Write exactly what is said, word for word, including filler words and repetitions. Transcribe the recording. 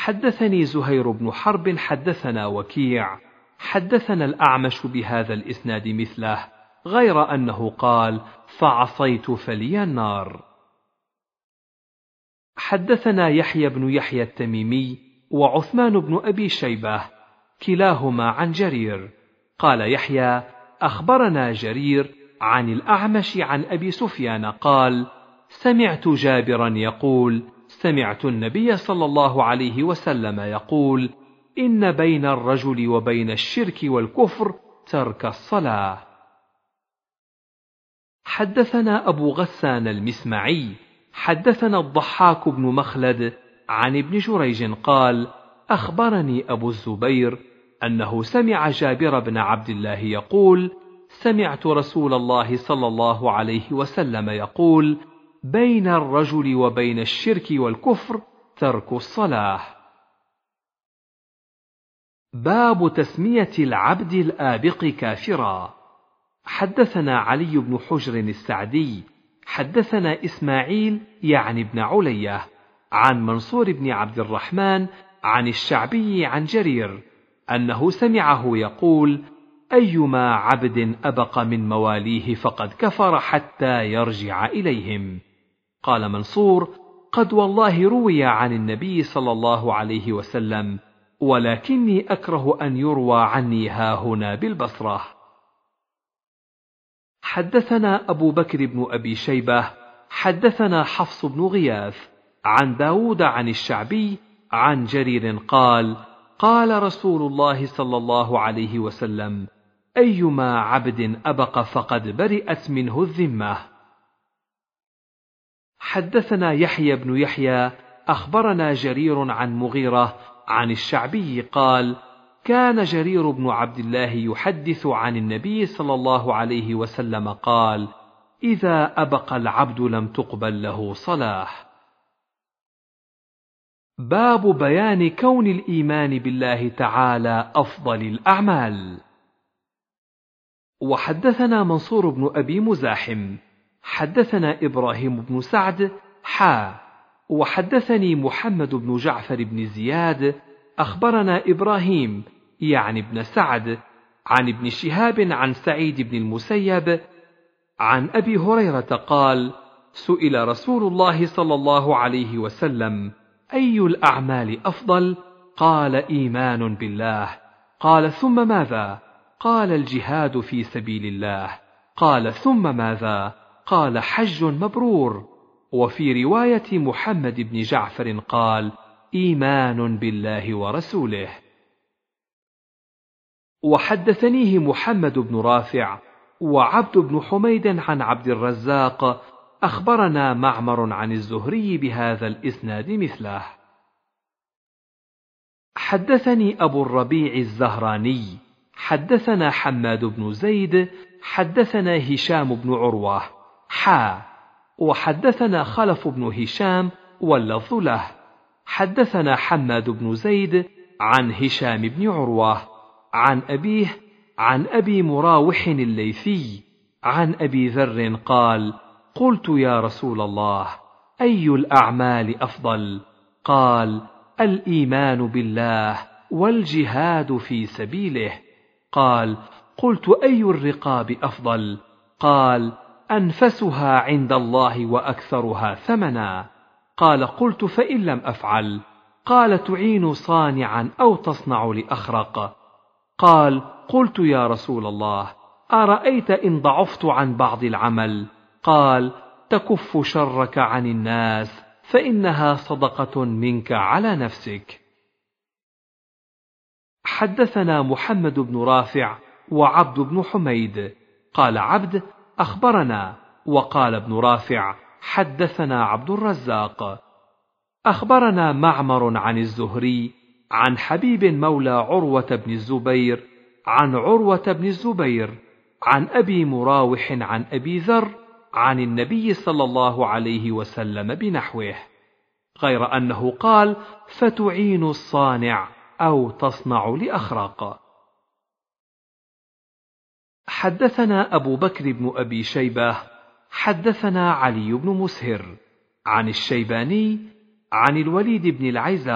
حدثني زهير بن حرب حدثنا وكيع حدثنا الأعمش بهذا الإسناد مثله، غير أنه قال: فعصيت فلي النار. حدثنا يحيى بن يحيى التميمي وعثمان بن أبي شيبة كلاهما عن جرير. قال يحيى: أخبرنا جرير عن الأعمش عن أبي سفيان قال: سمعت جابرا يقول: سمعت النبي صلى الله عليه وسلم يقول: إن بين الرجل وبين الشرك والكفر ترك الصلاة. حدثنا أبو غسان المسمعي حدثنا الضحاك بن مخلد عن ابن جريج قال: أخبرني أبو الزبير أنه سمع جابر بن عبد الله يقول: سمعت رسول الله صلى الله عليه وسلم يقول: بين الرجل وبين الشرك والكفر ترك الصلاة. باب تسمية العبد الآبق كافرا. حدثنا علي بن حجر السعدي حدثنا إسماعيل يعني ابن علية عن منصور بن عبد الرحمن عن الشعبي عن جرير أنه سمعه يقول: أيما عبد أبق من مواليه فقد كفر حتى يرجع إليهم. قال منصور: قد والله روي عن النبي صلى الله عليه وسلم، ولكني أكره أن يروى عني هاهنا بالبصرة. حدثنا أبو بكر بن أبي شيبة حدثنا حفص بن غياث عن داود عن الشعبي عن جرير قال: قال رسول الله صلى الله عليه وسلم: أيما عبد أبق فقد برئت منه الذمة. حدثنا يحيى بن يحيى أخبرنا جرير عن مغيرة عن الشعبي قال: كان جرير بن عبد الله يحدث عن النبي صلى الله عليه وسلم قال: إذا أبق العبد لم تقبل له صلاة. باب بيان كون الإيمان بالله تعالى أفضل الأعمال. وحدثنا منصور بن أبي مزاحم حدثنا إبراهيم بن سعد حا وحدثني محمد بن جعفر بن زياد أخبرنا إبراهيم يعني ابن سعد عن ابن شهاب عن سعيد بن المسيب عن أبي هريرة قال: سئل رسول الله صلى الله عليه وسلم: أي الأعمال أفضل؟ قال: إيمان بالله. قال: ثم ماذا؟ قال: الجهاد في سبيل الله. قال: ثم ماذا؟ قال: حج مبرور. وفي رواية محمد بن جعفر قال: إيمان بالله ورسوله. وحدثنيه محمد بن رافع وعبد بن حميد عن عبد الرزاق أخبرنا معمر عن الزهري بهذا الإسناد مثله. حدثني أبو الربيع الزهراني حدثنا حماد بن زيد حدثنا هشام بن عروة حا وحدثنا خلف بن هشام واللفظ له. حدثنا حماد بن زيد عن هشام بن عروة عن أبيه عن أبي مراوح الليثي عن أبي ذر قال: قلت يا رسول الله: أي الأعمال أفضل؟ قال: الإيمان بالله والجهاد في سبيله. قال: قلت: أي الرقاب أفضل؟ قال: أنفسها عند الله وأكثرها ثمنا. قال: قلت: فإن لم أفعل؟ قال: تعين صانعا أو تصنع لأخرق. قال: قلت يا رسول الله: أرأيت إن ضعفت عن بعض العمل؟ قال: تكف شرك عن الناس فإنها صدقة منك على نفسك. حدثنا محمد بن رافع وعبد بن حميد قال عبد: أخبرنا، وقال ابن رافع: حدثنا عبد الرزاق. أخبرنا معمر عن الزهري عن حبيب مولى عروة بن الزبير عن عروة بن الزبير عن أبي مراوح عن أبي ذر عن النبي صلى الله عليه وسلم بنحوه، غير أنه قال: فتعين الصانع أو تصنع لأخرق. حدثنا أبو بكر بن أبي شيبة حدثنا علي بن مسهر عن الشيباني عن الوليد بن العيزة